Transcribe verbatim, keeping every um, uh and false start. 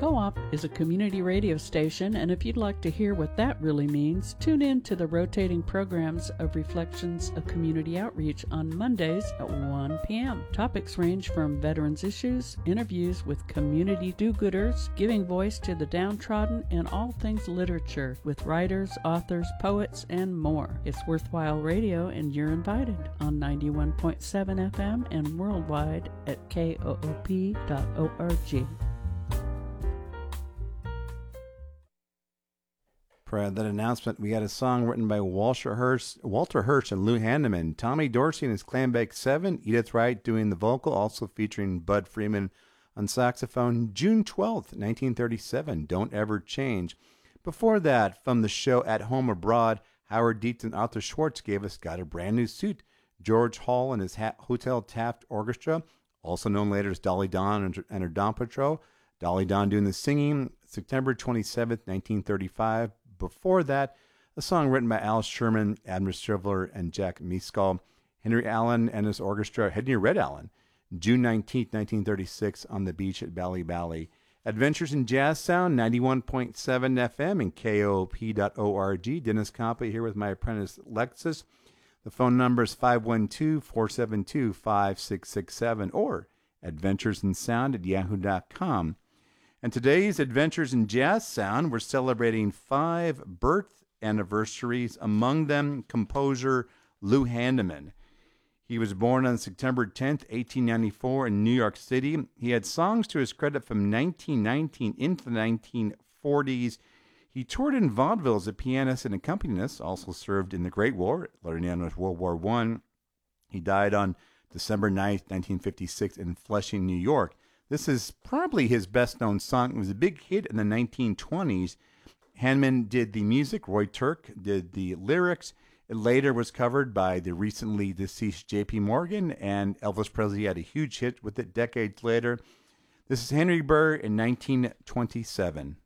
Co-op is a community radio station, and if you'd like to hear what that really means, tune in to the rotating programs of Reflections of Community Outreach on Mondays at one p.m. Topics range from veterans issues, interviews with community do-gooders, giving voice to the downtrodden, and all things literature with writers, authors, poets, and more. It's worthwhile radio, and you're invited on ninety-one point seven F M and worldwide at K O O P dot org. For that announcement, we got a song written by Walter Hirsch, Walter Hirsch and Lou Hanneman, Tommy Dorsey and his Clambake Seven, Edith Wright doing the vocal, also featuring Bud Freeman on saxophone, June twelfth, nineteen thirty-seven, Don't Ever Change. Before that, from the show At Home Abroad, Howard Dietz and Arthur Schwartz gave us Got a Brand New Suit. George Hall and his ha- Hotel Taft Orchestra, also known later as Dolly Dawn and, and her Dawn Patrol. Dolly Dawn doing the singing, September twenty-seventh, nineteen thirty-five. Before that, a song written by Al Sherman, Admiral Strivler, and Jack Miskal. Henry Allen and his orchestra, Henry Red Allen, June nineteenth, nineteen thirty-six, on the beach at Bali Bali. Adventures in Jazz Sound, ninety-one point seven F M and K O O P dot org. Dennis Compa here with my apprentice Lexus. The phone number is five one two, four seven two, five six six seven or adventuresinsound at yahoo dot com. And today's Adventures in Jazz Sound, we're celebrating five birth anniversaries, among them composer Lou Hanneman. He was born on September tenth, eighteen ninety-four in New York City. He had songs to his credit from nineteen nineteen into the nineteen forties. He toured in vaudeville as a pianist and accompanist, also served in the Great War, later known as World War One. He died on December ninth, nineteen fifty-six in Flushing, New York. This is probably his best-known song. It was a big hit in the nineteen twenties. Hanneman did the music. Roy Turk did the lyrics. It later was covered by the recently deceased J P. Morgan, and Elvis Presley had a huge hit with it decades later. This is Henry Burr in nineteen twenty-seven.